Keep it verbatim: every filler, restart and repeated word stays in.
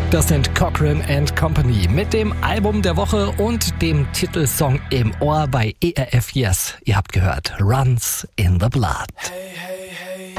Das sind Cochrane and Company mit dem Album der Woche und dem Titelsong im Ohr bei E R F Yes. Ihr habt gehört, Runs in the Blood. Hey, hey.